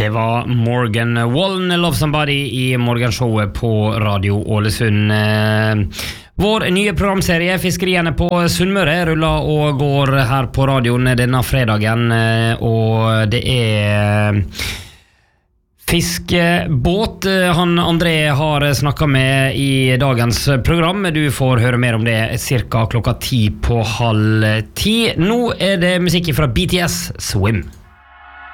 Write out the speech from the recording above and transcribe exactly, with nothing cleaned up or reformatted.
Det var Morgan Wallen, Love Somebody i morgenshowet på Radio Ålesund. Vår nye programserie Fiskeriene på Sunnmøre ruller og går her på radioen denne fredagen, og det er fiskebåt han André har snakket med i dagens program. Du får høre mer om det cirka klokka ti på halv ti. Nå er det musikk fra B T S, Swim.